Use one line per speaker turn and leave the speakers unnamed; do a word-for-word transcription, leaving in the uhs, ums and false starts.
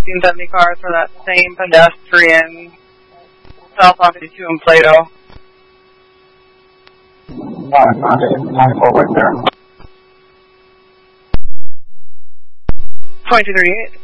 sixteen seventy cars for that same pedestrian south on fifty-two in Plato.
ninety-four right there.
twenty-two thirty-eight.